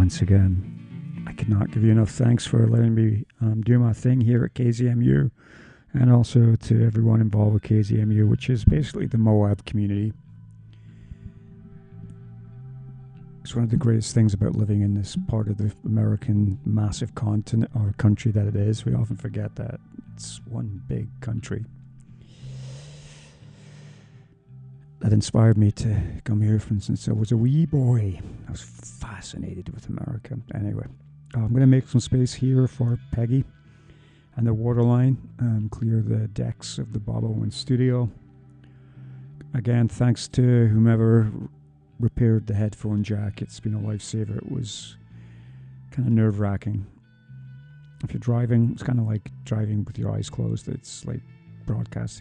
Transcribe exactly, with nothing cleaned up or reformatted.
once again. I cannot give you enough thanks for letting me um, do my thing here at K Z M U, and also to everyone involved with K Z M U, which is basically the Moab community. It's one of the greatest things about living in this part of the American massive continent or country that it is. We often forget that it's one big country. That inspired me to come here, for instance. I was a wee boy. I was fascinated with America. Anyway, uh, I'm going to make some space here for Peggy and the Waterline, um, clear the decks of the Bob Owens studio. Again, thanks to whomever repaired the headphone jack. It's been a lifesaver. It was kind of nerve-wracking. If you're driving, it's kind of like driving with your eyes closed. It's like broadcasting